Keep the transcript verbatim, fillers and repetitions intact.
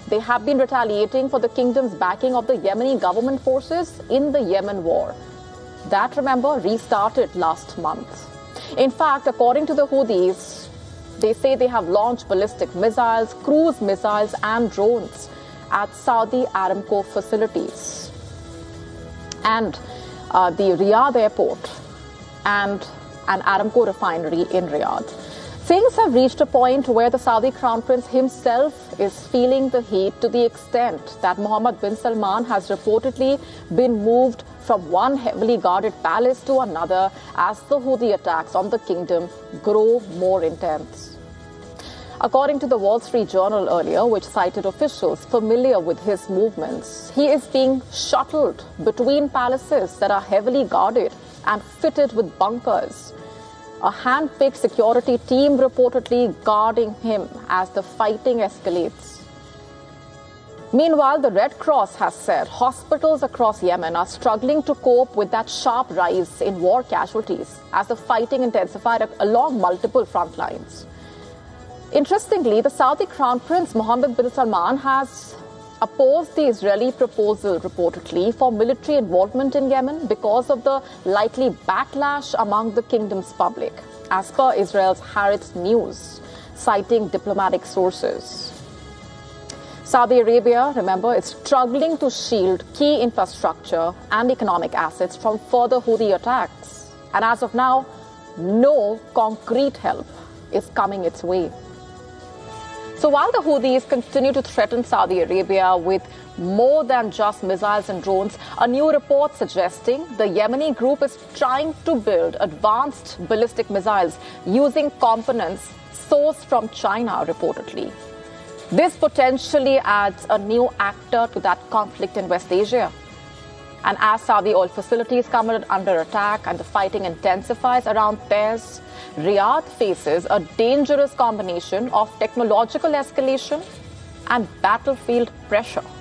they have been retaliating for the kingdom's backing of the Yemeni government forces in the Yemen war. That, remember, restarted last month. In fact, according to the Houthis, they say they have launched ballistic missiles, cruise missiles and drones at Saudi Aramco facilities and uh, the Riyadh airport and an Aramco refinery in Riyadh. Things have reached a point where the Saudi Crown Prince himself is feeling the heat to the extent that Mohammed bin Salman has reportedly been moved from one heavily guarded palace to another as the Houthi attacks on the kingdom grow more intense. According to the Wall Street Journal earlier, which cited officials familiar with his movements, he is being shuttled between palaces that are heavily guarded and fitted with bunkers. A hand-picked security team reportedly guarding him as the fighting escalates. Meanwhile, the Red Cross has said hospitals across Yemen are struggling to cope with that sharp rise in war casualties as the fighting intensified along multiple front lines. Interestingly, the Saudi Crown Prince Mohammed bin Salman has opposed the Israeli proposal reportedly for military involvement in Yemen because of the likely backlash among the kingdom's public, as per Israel's Haaretz News, citing diplomatic sources. Saudi Arabia, remember, is struggling to shield key infrastructure and economic assets from further Houthi attacks. And as of now, no concrete help is coming its way. So while the Houthis continue to threaten Saudi Arabia with more than just missiles and drones, a new report suggesting the Yemeni group is trying to build advanced ballistic missiles using components sourced from China, reportedly. This potentially adds a new actor to that conflict in West Asia. And as Saudi oil facilities come under attack and the fighting intensifies around Fez, Riyadh faces a dangerous combination of technological escalation and battlefield pressure.